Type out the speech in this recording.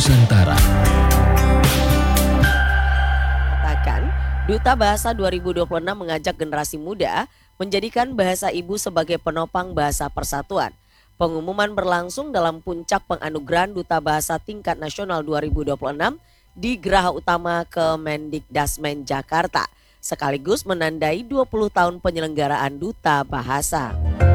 Nusantara. Katakan, Duta Bahasa 2026 mengajak generasi muda menjadikan bahasa ibu sebagai penopang bahasa persatuan. Pengumuman berlangsung dalam puncak penganugerahan Duta Bahasa tingkat nasional 2026 di Geraha Utama Kemendikdasmen Jakarta, sekaligus menandai 20 tahun penyelenggaraan Duta Bahasa.